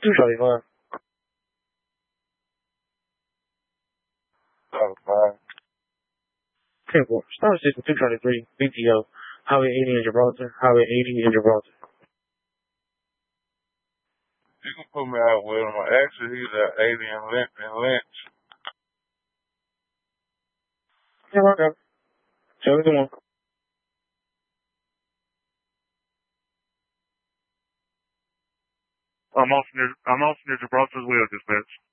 275. Oh, fine. 10-4. Star System 223, BTO. Highway 80 in Gibraltar. Highway 80 in Gibraltar. You can put me out with him. Actually, he's at 80 in Lynch. Yeah, work out. 71. I'm off near Gibraltar as well, dispatch.